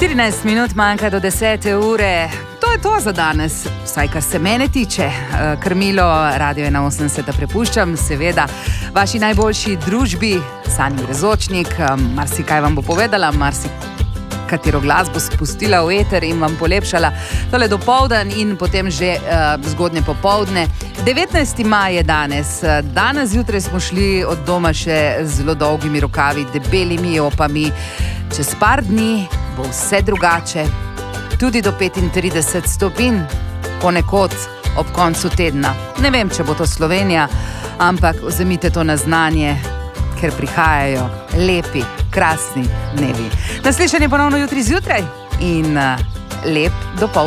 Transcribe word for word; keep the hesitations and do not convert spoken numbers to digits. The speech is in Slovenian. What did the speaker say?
štirinajst minut manjka do desete ure. To je to za danes, vsaj kar se mene tiče. Krmilo Radio ena osemdeset prepuščam, seveda, vaši najboljši družbi, Sanji Rezočnik. Marsikaj vam bo povedala, marsikatero glasbo spustila v eter in vam polepšala tole dopoldan in potem že uh, zgodnje popoldne. devetnajsti maj je danes. Danes zjutraj smo šli od doma še z zelo dolgimi rokavi, debelimi opami. Čez par dni bo vse drugače, tudi do petintrideset stopinj, ponekod ob koncu tedna. Ne vem, če bo to Slovenija, ampak vzemite to na znanje, ker prihajajo lepi, krasni dnevi. Naslišanje ponovno jutri zjutraj in uh, lep dopoldan.